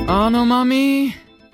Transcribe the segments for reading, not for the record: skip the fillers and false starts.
Áno, mami.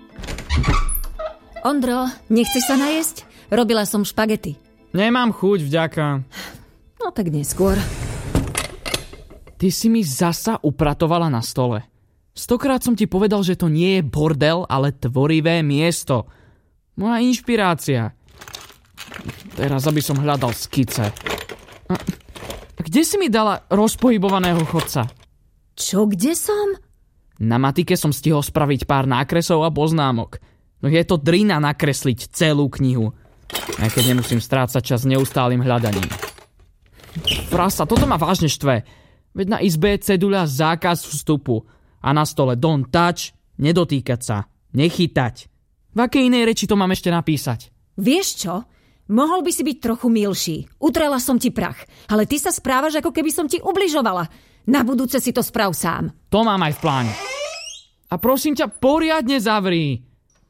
Ondro, nechceš sa najesť? Robila som špagety. Nemám chuť, vďaka. No tak neskôr. Ty si mi zasa upratovala na stole. 100-krát som ti povedal, že to nie je bordel, ale tvorivé miesto. Moja inšpirácia. Teraz, aby som hľadal skice. A kde si mi dala rozpohybovaného chodca? Čo, kde som? Na matike som stihol spraviť pár nákresov a poznámok. No je to drina nakresliť celú knihu. Aj keď nemusím strácať čas neustálým hľadaním. Frasa, toto ma vážne štve. Veď na izbe je ceduľa zákaz vstupu. A na stole don't touch, nedotýkať sa, nechytať. V akej inej reči to mám ešte napísať? Vieš čo? Mohol by si byť trochu milší. Utrela som ti prach. Ale ty sa správaš, ako keby som ti ubližovala. Na budúce si to sprav sám. To mám aj v pláne. A prosím ťa, poriadne zavri.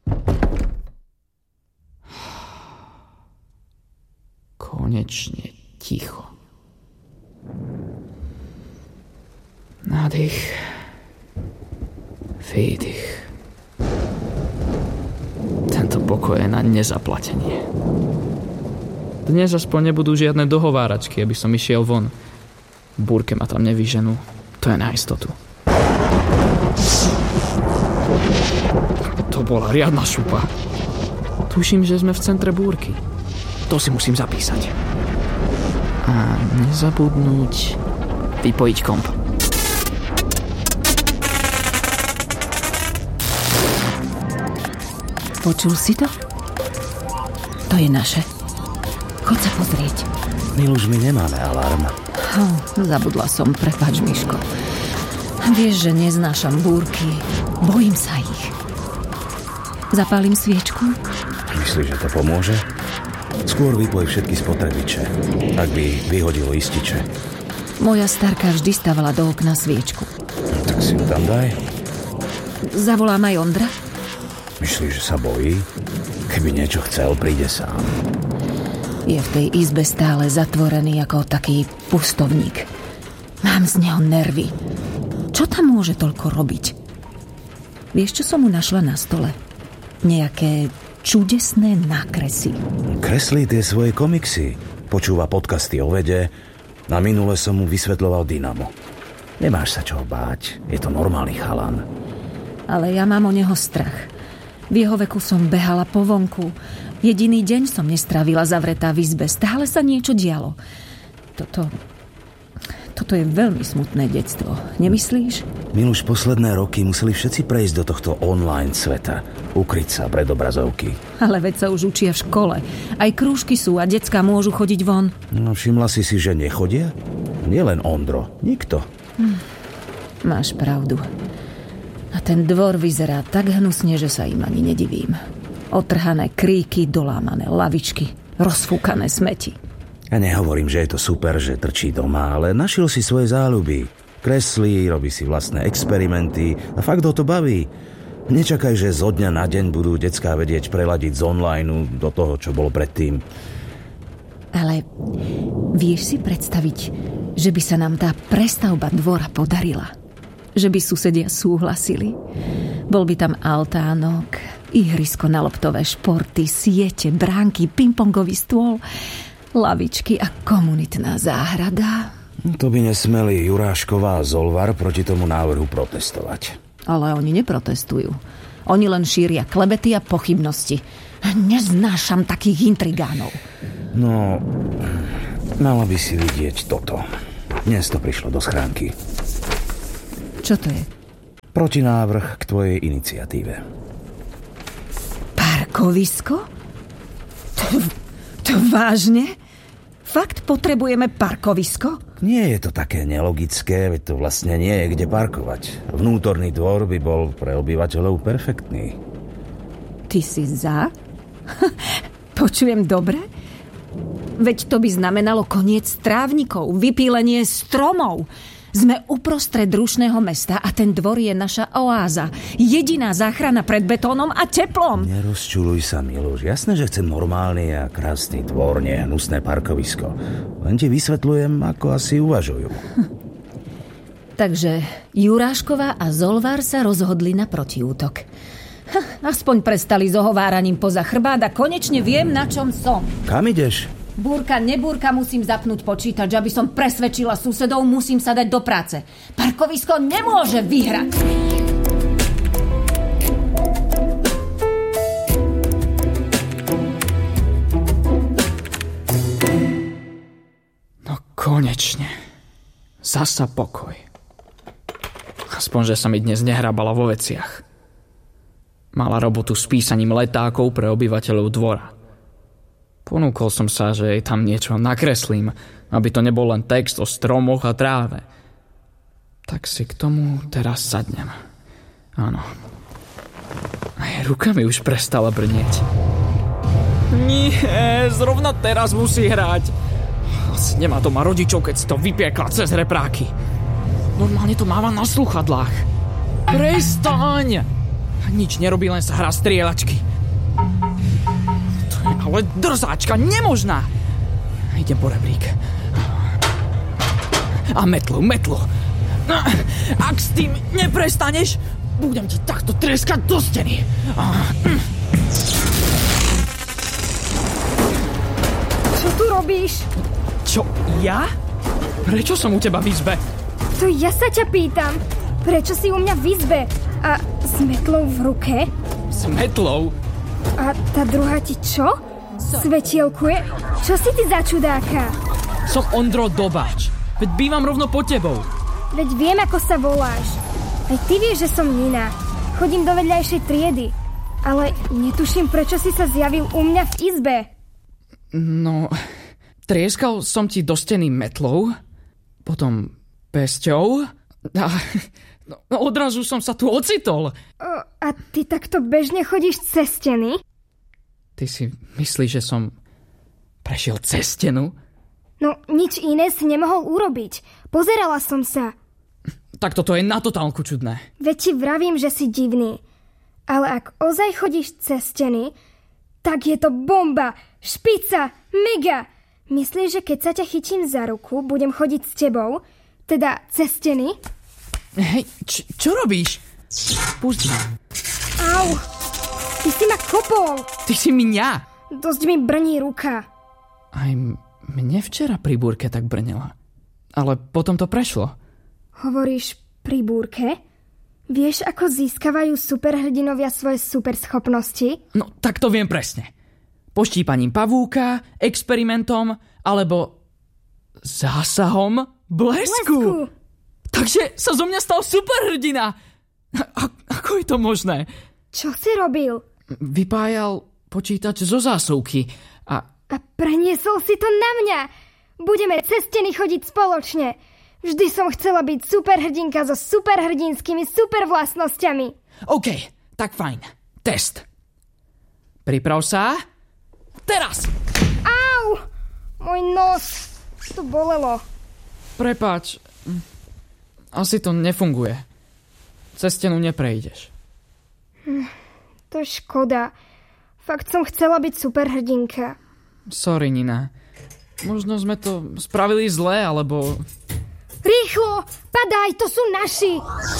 Konečne ticho. Nádych. Výdych. Tento pokoj je na nezaplatenie. Dnes aspoň nebudú žiadne dohováračky, aby som išiel von. V búrke ma tam nevyženú. To je na istotu. To bola riadna šupa. Tuším, že sme v centre búrky. To si musím zapísať. A nezabudnúť vypojiť komp. Počul si to? To je naše. Choď sa pozrieť. Miluž, my nemáme alarm. Zabudla som, prepáč, Miško. Vieš, že neznášam búrky. Bojím sa ich. Zapálim sviečku? Myslíš, že to pomôže? Skôr vypoj všetky spotrebiče, ak by vyhodilo ističe. Moja starka vždy stavala do okna sviečku. Tak si ju tam daj. Zavolám aj Ondra? Myslíš, že sa bojí? Keby niečo chcel, príde sám. Je v tej izbe stále zatvorený ako taký pustovník. Mám z neho nervy. Čo tam môže toľko robiť? Vieš, čo som mu našla na stole? Nejaké čudesné nákresy. Kreslí tie svoje komiksy. Počúva podcasty o vede. Na minule som mu vysvetľoval Dynamo. Nemáš sa čoho báť. Je to normálny chalan. Ale ja mám o neho strach. V jeho veku som behala po vonku. Jediný deň som nestrávila zavretá v izbe. Stále sa niečo dialo. Toto je veľmi smutné detstvo. Nemyslíš? Miluš, posledné roky museli všetci prejsť do tohto online sveta. Ukryť sa pred obrazovky. Ale veď sa už učia v škole. Aj krúžky sú a decká môžu chodiť von. No, všimla si, že nechodia? Nielen Ondro. Nikto. Máš pravdu. A ten dvor vyzerá tak hnusne, že sa im ani nedivím. Otrhané kríky, dolámané lavičky, rozfúkané smeti. Ja nehovorím, že je to super, že trčí doma, ale našiel si svoje záľuby. Kreslí, robí si vlastné experimenty a fakt ho to baví. Nečakaj, že zo dňa na deň budú decká vedieť preladiť z online do toho, čo bolo predtým. Ale vieš si predstaviť, že by sa nám tá prestavba dvora podarila? Že by susedia súhlasili? Bol by tam altánok, ihrisko na loptové športy, siete, bránky, pingpongový stôl, lavičky a komunitná záhrada. To by nesmeli Jurášková a Zolvar proti tomu návrhu protestovať. Ale oni neprotestujú. Oni len šíria klebety a pochybnosti. Neznášam takých intrigánov. No, mala by si vidieť toto. Dnes to prišlo do schránky. Čo to je? Protinávrh k tvojej iniciatíve. Parkovisko? To vážne? Fakt potrebujeme parkovisko? Nie je to také nelogické, veď to vlastne nie je kde parkovať. Vnútorný dvor by bol pre obyvateľov perfektný. Ty si za? Počujem dobre? Veď to by znamenalo koniec trávnikov, vypílenie stromov. Sme uprostred rušného mesta a ten dvor je naša oáza. Jediná záchrana pred betónom a teplom. Nerozčuľuj sa, Miluš. Jasné, že chcem normálny a krásny dvor, nie hnusné parkovisko. Len ti vysvetľujem, ako asi uvažujú. Takže Jurášková a Zolvár sa rozhodli na protiútok. Aspoň prestali s ohováraním poza chrbát a konečne viem, na čom som. Kam ideš? Búrka, nebúrka, musím zapnúť počítač, aby som presvedčila susedov, musím sa dať do práce. Parkovisko nemôže vyhrať. No konečne. Zasa pokoj. Aspoň, že sa mi dnes nehrabala vo veciach. Mala robotu s písaním letákov pre obyvateľov dvora. Ponúkol som sa, že jej tam niečo nakreslím, aby to nebol len text o stromoch a tráve. Tak si k tomu teraz sadnem. Áno. Aj ruka mi už prestala brnieť. Nie, zrovna teraz musí hrať. Asi nemá doma rodičov, keď si to vypiekla cez repráky. Normálne to máva na sluchadlách. Prestaň! Nič nerobí, len sa hrá strieľačky. To je ale drzáčka, nemožná. Idem po rebrík. A metlu. Ak s tým neprestaneš, budem ti takto treskať do steny. Čo tu robíš? Čo, ja? Prečo som u teba v izbe? To ja sa ťa pýtam. Prečo si u mňa v izbe? A s metlou v ruke? S metlou? A tá druhá ti čo? Svetielkuje? Čo si ty za čudáka? Som Ondro Dobáč. Veď bývam rovno pod tebou. Veď viem, ako sa voláš. Aj ty vieš, že som Nina. Chodím do vedľajšej triedy. Ale netuším, prečo si sa zjavil u mňa v izbe. No, trieskal som ti do steny metlou, potom pesťou a odrazu som sa tu ocitol. A ty takto bežne chodíš cez steny? Ty si myslíš, že som prešiel cez stenu? No, nič iné si nemohol urobiť. Pozerala som sa. Tak toto je na totálku čudné. Veď ti vravím, že si divný. Ale ak ozaj chodíš cez steny, tak je to bomba, špica, mega. Myslíš, že keď sa ťa chytím za ruku, budem chodiť s tebou? Teda cez steny? Hej, čo robíš? Pusti ma. Au, ty si ma kopol. Ty si mňa. Dosť mi brní ruka. Aj mne včera pri búrke tak brnela. Ale potom to prešlo. Hovoríš pri búrke? Vieš, ako získavajú superhrdinovia svoje superschopnosti? No, tak to viem presne. Poštípaním pavúka, experimentom, alebo zásahom blesku. Takže sa zo mňa stal superhrdina. Ako je to možné? Čo si robil? Vypájal počítač zo zásuvky a preniesol si to na mňa. Budeme cez steny chodiť spoločne. Vždy som chcela byť superhrdinka so superhrdinskými supervlastnosťami. OK, tak fajn. Test. Priprav sa. Teraz! Au! Môj nos. To bolelo. Prepáč. Asi to nefunguje. Cez stenu neprejdeš. To je škoda. Fakt som chcela byť superhrdinka. Sorry, Nina. Možno sme to spravili zle, alebo... Rýchlo! Padaj, to sú naši!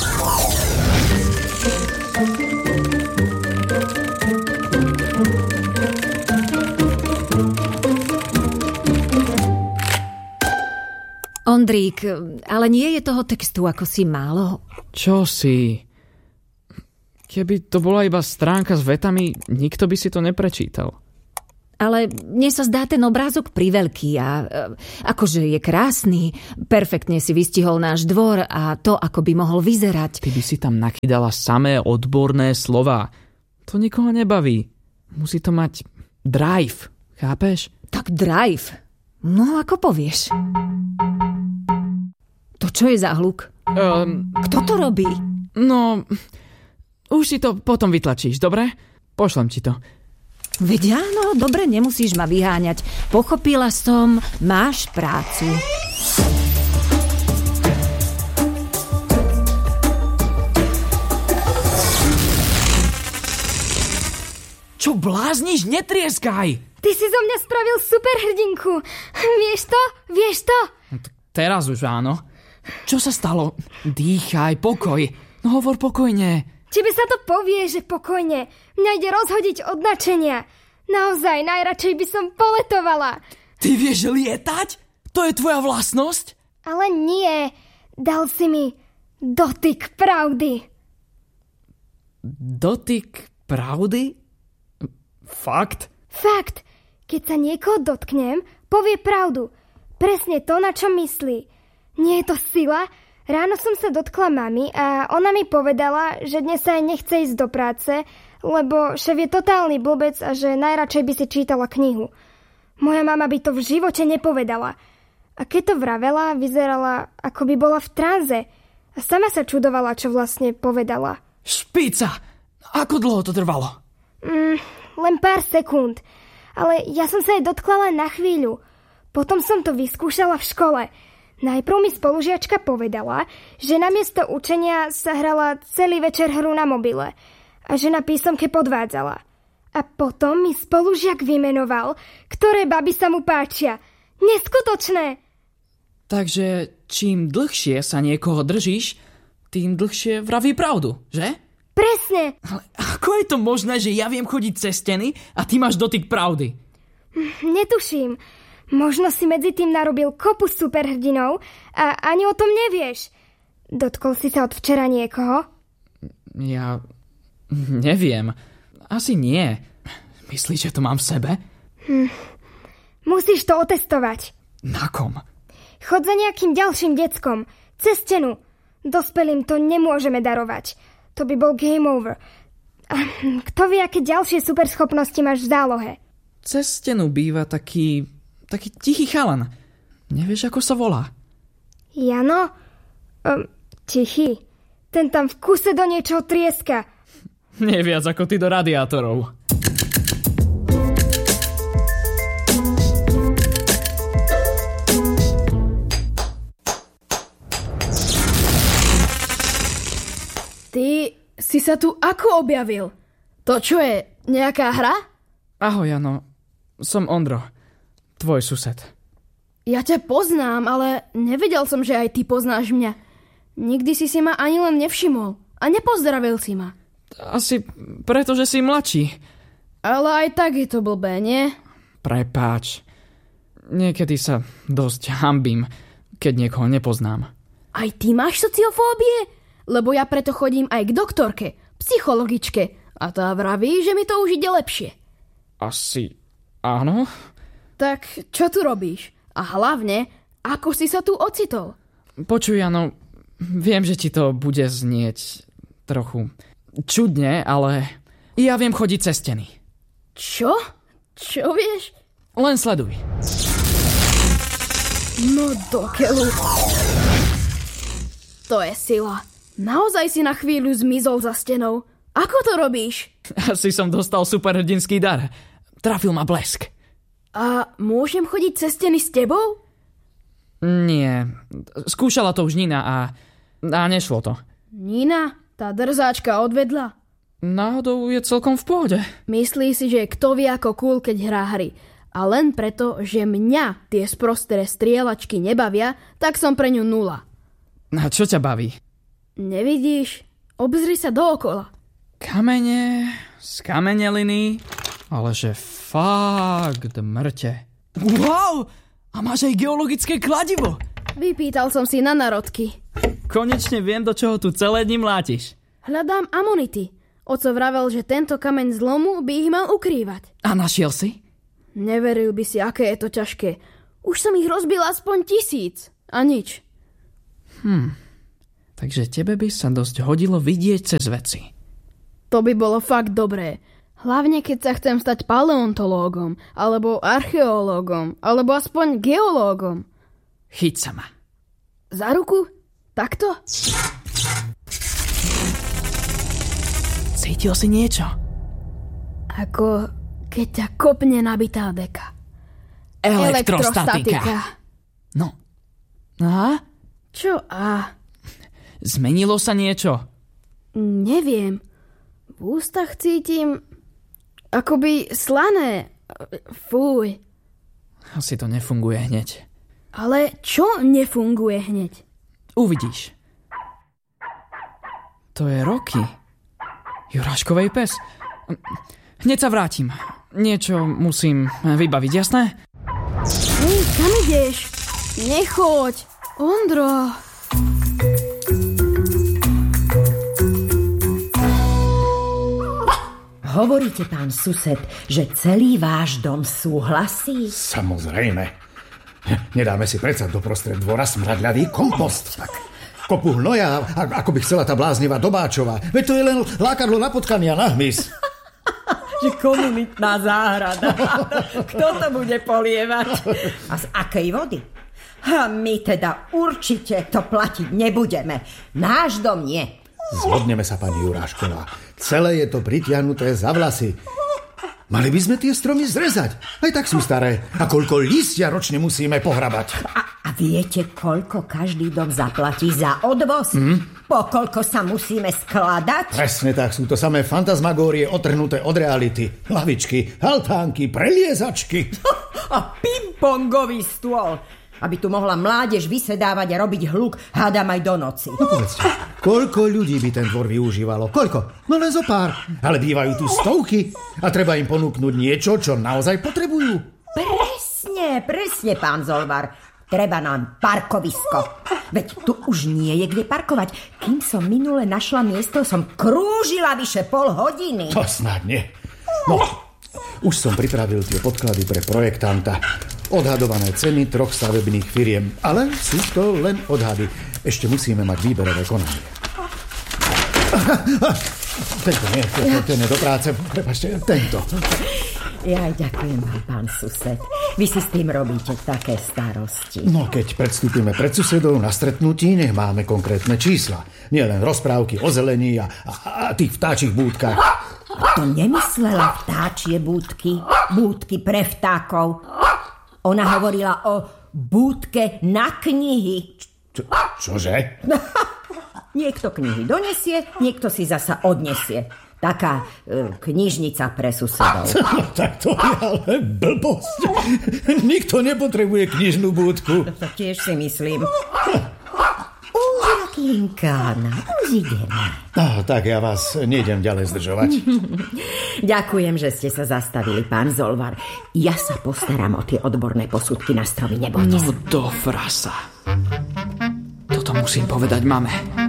Ondrík, ale nie je toho textu ako si málo. Čo si? Keby to bola iba stránka s vetami, nikto by si to neprečítal. Ale mne sa zdá ten obrázok priveľký a akože je krásny. Perfektne si vystihol náš dvor a to, ako by mohol vyzerať. Ty by si tam nakydala samé odborné slova. To nikoho nebaví. Musí to mať drive, chápeš? Tak drive. No, ako povieš. To čo je za hluk? Kto to robí? No, už si to potom vytlačíš, dobre? Pošlem ti to. Veď áno, dobre, nemusíš ma vyháňať. Pochopila som, máš prácu. Čo blázniš? Netrieskaj! Ty si zo mňa spravil superhrdinku. Vieš to? Vieš to? No, teraz už áno. Čo sa stalo? Dýchaj, pokoj. No hovor pokojne. Tebe sa to povie, že pokojne. Mňa ide rozhodiť od nadšenia. Naozaj, najradšej by som poletovala. Ty vieš lietať? To je tvoja vlastnosť? Ale nie. Dal si mi dotyk pravdy. Dotyk pravdy? Fakt? Fakt. Keď sa niekoho dotknem, povie pravdu. Presne to, na čo myslí. Nie je to sila? Ráno som sa dotkla mami a ona mi povedala, že dnes sa aj nechce ísť do práce, lebo šéf je totálny blbec a že najradšej by si čítala knihu. Moja mama by to v živote nepovedala. A keď to vravela, vyzerala, ako by bola v tranze. A sama sa čudovala, čo vlastne povedala. Špica! Ako dlho to trvalo? Len pár sekúnd. Ale ja som sa jej dotkla len na chvíľu. Potom som to vyskúšala v škole. Najprv mi spolužiačka povedala, že namiesto učenia sa hrala celý večer hru na mobile a že na písomke podvádzala. A potom mi spolužiak vymenoval, ktoré baby sa mu páčia. Neskutočné! Takže čím dlhšie sa niekoho držíš, tým dlhšie vraví pravdu, že? Presne! Ale ako je to možné, že ja viem chodiť cez steny a ty máš dotyk pravdy? Netuším. Možno si medzi tým narobil kopu superhrdinov a ani o tom nevieš. Dotkol si sa od včera niekoho? Ja neviem. Asi nie. Myslíš, že to mám v sebe? Musíš to otestovať. Na kom? Chod za nejakým ďalším deckom. Cez stenu. Dospelým to nemôžeme darovať. To by bol game over. A kto vie, aké ďalšie superschopnosti máš v zálohe? Cez stenu býva taký tichý chalan. Nevieš, ako sa volá? Jano? Tichý. Ten tam v kuse do niečoho trieska. Nie viac ako ty do radiátorov. Ty si sa tu ako objavil? To čo je? Nejaká hra? Ahoj, Jano. Som Ondro. Tvoj sused. Ja ťa poznám, ale nevedel som, že aj ty poznáš mňa. Nikdy si ma ani len nevšimol. A nepozdravil si ma. Asi preto, že si mladší. Ale aj tak je to blbé, nie? Prepáč. Niekedy sa dosť hanbím, keď niekoho nepoznám. Aj ty máš sociofóbie? Lebo ja preto chodím aj k doktorke, psychologičke. A tá vraví, že mi to už ide lepšie. Asi áno? Tak čo tu robíš? A hlavne, ako si sa tu ocitol? Počuj, Jano, viem, že ti to bude znieť trochu čudne, ale ja viem chodiť cez steny. Čo? Čo vieš? Len sleduj. No do keľu. To je sila. Naozaj si na chvíľu zmizol za stenou. Ako to robíš? Asi som dostal superhrdinský dar. Trafil ma blesk. A môžem chodiť cez steny s tebou? Nie. Skúšala to už Nina a nešlo to. Nina? Tá drzáčka odvedla? Náhodou je celkom v pohode. Myslí si, že kto vie ako cool, keď hrá hry. A len preto, že mňa tie sprosté strieľačky nebavia, tak som pre ňu 0. A čo ťa baví? Nevidíš? Obzri sa dookola. Kamene, skameneliny, ale že fakt mŕte. Wow! A máš aj geologické kladivo. Vypýtal som si na narodky. Konečne viem, do čoho tu celé dni mlátiš. Hľadám amonity. Oco vravel, že tento kameň zlomu by ich mal ukrývať. A našiel si? Neveril by si, aké je to ťažké. Už som ich rozbil aspoň 1000. A nič. Takže tebe by sa dosť hodilo vidieť cez veci. To by bolo fakt dobré. Hlavne, keď sa chcem stať paleontológom, alebo archeológom, alebo aspoň geológom. Chyť sa ma. Za ruku? Takto? Cítil si niečo? Ako keď ťa kopne nabitá deka. Elektrostatika. No. A? Čo a? Zmenilo sa niečo? Neviem. V ústach cítim akoby slané. Fuj. Asi to nefunguje hneď. Ale čo nefunguje hneď? Uvidíš. To je Rocky. Juráškovej pes. Hneď sa vrátim. Niečo musím vybaviť, jasné? Hej, kam ideš? Nechoď. Ondro. Hovoríte, pán sused, že celý váš dom súhlasí? Samozrejme. Nedáme si predsa doprostred dvora smradľavý kompost. Tak kopu hnoja, ako by chcela tá bláznivá Dobáčová. Veď to je len lákadlo na potkania na hmyz. Že komunitná záhrada. Kto to bude polievať? A z akej vody? A my teda určite to platiť nebudeme. Náš dom nie. Zhodneme sa, pani Jurášková. Celé je to pritiahnuté za vlasy. Mali by sme tie stromy zrezať. Aj tak sú staré. A koľko listia ročne musíme pohrabať. A viete, koľko každý dom zaplatí za odvoz? Po koľko sa musíme skladať? Presne tak, sú to samé fantasmagórie otrhnuté od reality. Lavičky, altánky, preliezačky. A pingpongový stôl. Aby tu mohla mládež vysedávať a robiť hluk, hádam aj do noci. No povedzte, koľko ľudí by ten dvor využívalo? Koľko? No len zo pár. Ale bývajú tu stovky a treba im ponúknuť niečo, čo naozaj potrebujú. Presne, pán Zolvar. Treba nám parkovisko. Veď tu už nie je kde parkovať. Kým som minule našla miesto, som krúžila vyše pol hodiny. To snad nie. No, už som pripravil tie podklady pre projektanta. Odhadované ceny 3 stavebných firiem. Ale sú to len odhady. Ešte musíme mať výberové konanie. Tento nie, ten je do práce. Prepáčte, tento. Ja ďakujem vám, pán sused. Vy si s tým robíte také starosti. No, keď predstúpime pred susedov na stretnutí, nech máme konkrétne čísla. Nie len rozprávky o zelení a tých vtáčich búdkach. To nemyslela vtáčie búdky. Búdky pre vtákov. Ona hovorila o búdke na knihy. Čože? Niekto knihy donesie, niekto si zasa odnesie. Taká knižnica pre susedov. Tak to je ale blbosť. Nikto nepotrebuje knižnú búdku. To tiež si myslím. Už, Rakinkána, už ideme. No, tak ja vás nejdem ďalej zdržovať. Ďakujem, že ste sa zastavili, pán Zolvar. Ja sa postaram o tie odborné posudky na stromy, nebojte sa. No do frasa. Toto musím povedať mame.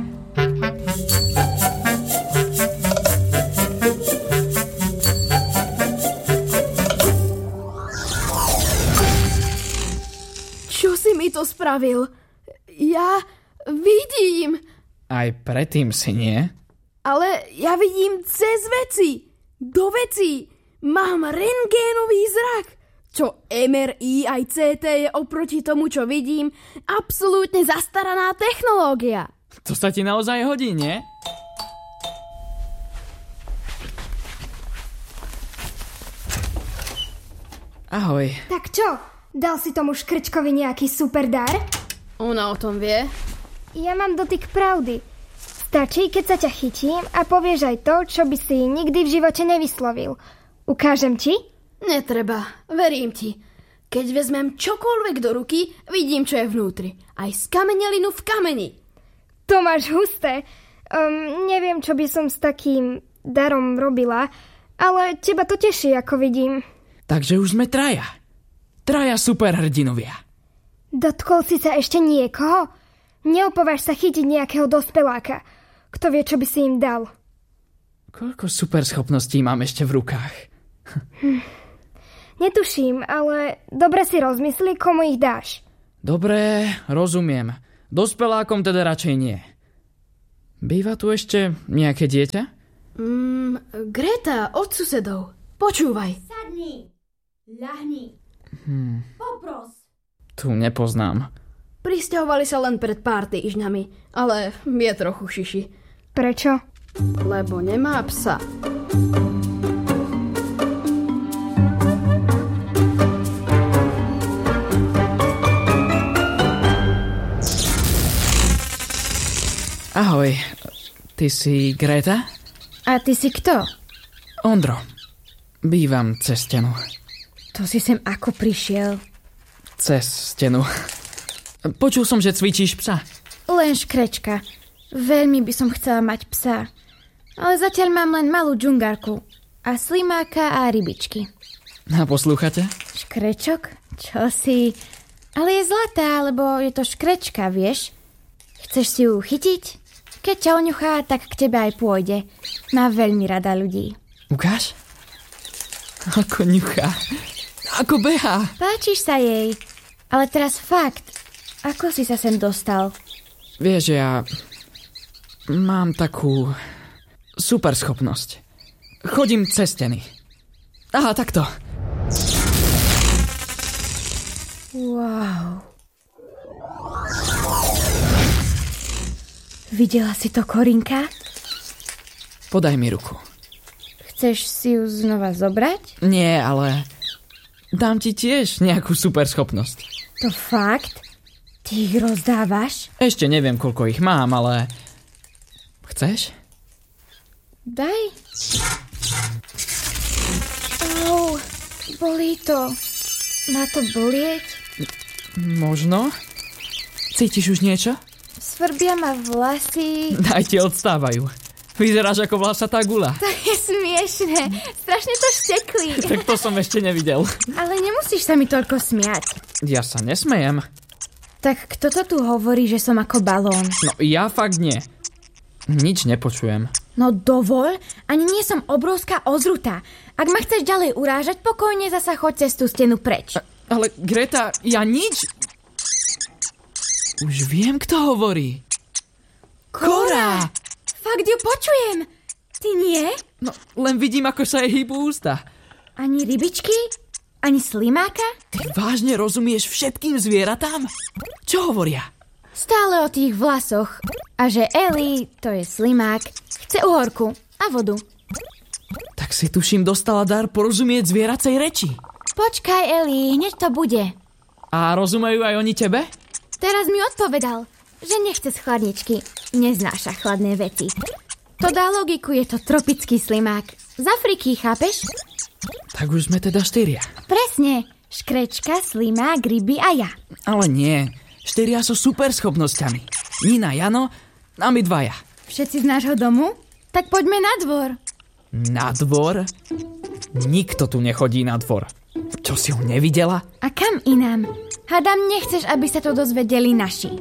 Čo si mi to spravil? Ja vidím. Aj predtým si nie? Ale ja vidím cez veci. Do vecí. Mám rentgénový zrak. Čo MRI aj CT je oproti tomu, čo vidím, absolútne zastaraná technológia. To sa ti naozaj hodí, nie? Ahoj. Tak čo? Dal si tomu škrčkovi nejaký super dar? Ona o tom vie. Ja mám dotyk pravdy. Stačí, keď sa ťa chytím a povieš aj to, čo by si nikdy v živote nevyslovil. Ukážem ti? Netreba, verím ti. Keď vezmem čokoľvek do ruky, vidím, čo je vnútri. Aj skamenelinu v kameni. To máš husté. Neviem, čo by som s takým darom robila, ale teba to teší, ako vidím. Takže už sme traja. Traja superhrdinovia. Dotkol si sa ešte niekoho? Neopováž sa chytiť nejakého dospeláka. Kto vie, čo by si im dal? Koľko superschopností mám ešte v rukách? Netuším, ale dobre si rozmysli, komu ich dáš. Dobre, rozumiem. Dospelákom teda radšej nie. Býva tu ešte nejaké dieťa? Greta, od susedov. Počúvaj. Sadni, ľahni, popros. Tu nepoznám. Prisťahovali sa len pred pár týždňami, ale je trochu šiši. Prečo? Lebo nemá psa. Ahoj, ty si Greta? A ty si kto? Ondro, bývam cez stenu. To si sem ako prišiel? Cez stenu. Počul som, že cvičíš psa. len škrečka. Veľmi by som chcela mať psa. Ale zatiaľ mám len malú džungarku. A slimáka a rybičky. A poslúchate? Škrečok? Čo si? Ale je zlatá, lebo je to škrečka, vieš? Chceš si ju chytiť? Keď ťa oňuchá, tak k tebe aj pôjde. Má veľmi rada ľudí. Ukáž? Ako ňuchá. Ako behá. Páčiš sa jej. Ale teraz fakt. Ako si sa sem dostal? Vieš, ja mám takú super schopnosť. Chodím cez steny. Aha, takto. Wow. Videla si to, Korinka? Podaj mi ruku. Chceš si ju znova zobrať? Nie, ale dám ti tiež nejakú super schopnosť. To fakt? Ty ich rozdávaš? Ešte neviem, koľko ich mám, ale... Chceš? Daj. Au, bolí to. Má to bolieť? Možno. Cítiš už niečo? Svrbia ma vlasy. Daj ti odstávajú. Vyzeráš ako vlasatá gula. To je smiešné. Strašne to šteklí. Tak to som ešte nevidel. Ale nemusíš sa mi toľko smiať. Ja sa nesmejem. Tak kto to tu hovorí, že som ako balón? No ja fakt nie. Nič nepočujem. No dovol, ani nie som obrovská ozruta. Ak ma chceš ďalej urážať, pokojne zasa choď cez tú stenu preč. Ale Greta, ja nič... Už viem, kto hovorí. Kora! Fakt ju počujem. Ty nie? No, len vidím, ako sa jej hýbu ústa. Ani rybičky? Ani slimáka? Ty vážne rozumieš všetkým zvieratám? Čo hovoria? Stále o tých vlasoch. A že Ellie, to je slimák, chce uhorku a vodu. Tak si tuším dostala dar porozumieť zvieracej reči. Počkaj, Ellie, hneď to bude. A rozumejú aj oni tebe? Teraz mi odpovedal, že nechce z chladničky. Neznáša chladné veci. To dá logiku, je to tropický slimák. Z Afriky, chápeš? Tak už sme teda 4. Presne. Škrečka, slimák, ryby a ja. Ale nie. 4 sú super schopnosťami. Nina, Jano a my 2. Všetci z nášho domu? Tak poďme na dvor. Na dvor? Nikto tu nechodí na dvor. Čo si ho nevidela? A kam inám? Hádam, nechceš, aby sa to dozvedeli naši.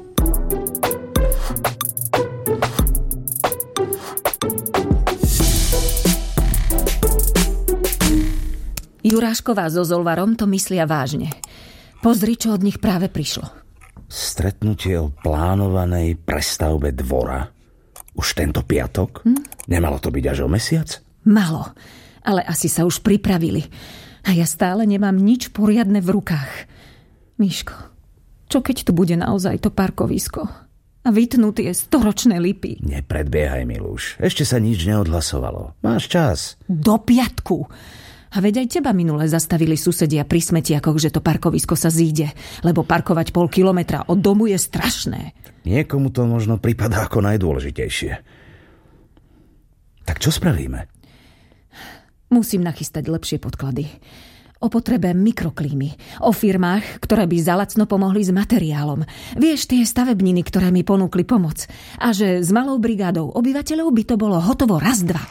Jurášková so Zolvarom to myslia vážne. Pozri, čo od nich práve prišlo. Stretnutie o plánovanej prestavbe dvora. Už tento piatok? Nemalo to byť až o mesiac? Malo, ale asi sa už pripravili. A ja stále nemám nič poriadne v rukách. Miško, čo keď tu bude naozaj to parkovisko? A vytnú tie 100-ročné lipy? Nepredbiehaj, Miluš. Ešte sa nič neodhlasovalo. Máš čas. Do piatku. A veď aj teba minule zastavili susedia pri smetiakoch, že to parkovisko sa zíde, lebo parkovať 0,5 kilometra od domu je strašné. Niekomu to možno pripadá ako najdôležitejšie. Tak čo spravíme? Musím nachystať lepšie podklady. O potrebe mikroklímy, o firmách, ktoré by za lacno pomohli s materiálom. Vieš, tie stavebniny, ktoré mi ponúkli pomoc. A že s malou brigádou obyvateľov by to bolo hotovo raz, dva.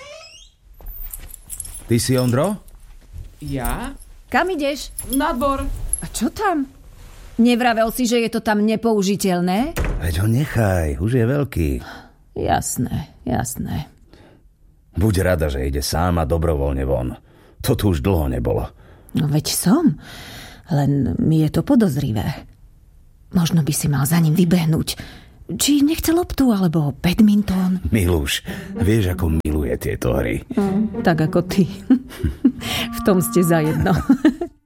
Ty si Ondro? Ja? Kam ideš? Na dvor. A čo tam? Nevravel si, že je to tam nepoužiteľné? Veď ho nechaj, už je veľký. Jasné, jasné. Buď rada, že ide sám a dobrovoľne von. To tu už dlho nebolo. No veď som. Len mi je to podozrivé. Možno by si mal za ním vybehnúť. Či nechce loptu, alebo badminton. Miluš, vieš, ako miluje tieto hry. Tak ako ty. V tom ste zajedno.